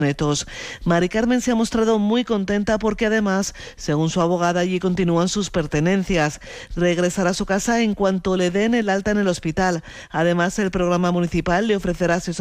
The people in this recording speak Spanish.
netos. Mari Carmen se ha mostrado muy contenta porque además, según su abogada, allí continúan sus pertenencias. Regresará a su casa en cuanto le den el alta en el hospital. Además, el programa municipal le ofrecerá asesoramiento